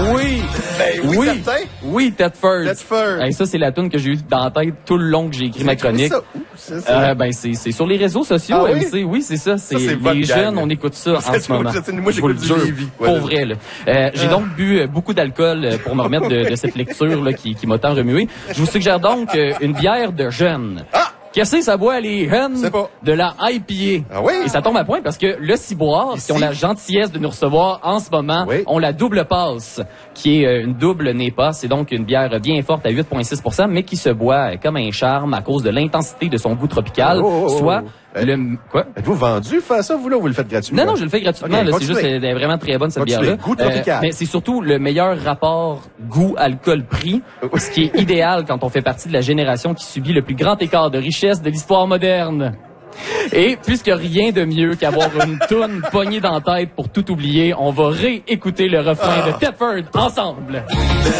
Oui! Ben oui, certain. Oui, Thetford. Thetford. Ça, c'est la tune que j'ai eue dans la tête tout le long que j'ai écrit ma chronique. C'est sur les réseaux sociaux, Ah, oui? MC. Oui, c'est ça. C'est c'est les votre jeunes, gang. on écoute ça en ce moment. Moi, j'écoute du Lévis. Pour vrai, là. J'ai donc bu beaucoup d'alcool pour me remettre de cette lecture là, qui m'a tant remué. Je vous suggère donc une bière de jeunes. Qu'est-ce que ça boit, les jeunes? De la IPA. Ah oui? Et ça tombe à point parce que le Ciboire, qui ont la gentillesse de nous recevoir en ce moment, ont la double passe, qui est une double NEPA. C'est donc une bière bien forte à 8,6 %, mais qui se boit comme un charme à cause de l'intensité de son goût tropical. Soit Quoi? Êtes-vous vendu faire ça, vous, là, ou vous le faites gratuitement? Non, je le fais gratuitement. Okay, c'est juste, elle est vraiment très bonne, cette bière-là. Goût tropical. Mais c'est surtout le meilleur rapport goût-alcool-prix, ce qui est idéal quand on fait partie de la génération qui subit le plus grand écart de richesse de l'histoire moderne. Et puisque rien de mieux qu'avoir une toune poignée dans la tête pour tout oublier, on va réécouter le refrain de Thetford ensemble.